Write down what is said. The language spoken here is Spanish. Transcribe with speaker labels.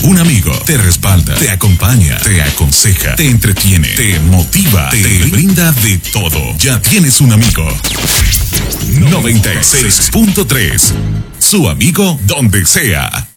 Speaker 1: Un amigo te respalda, te acompaña, te aconseja, te entretiene, te motiva, te brinda de todo. Ya tienes un amigo. 96.3. Su amigo donde sea.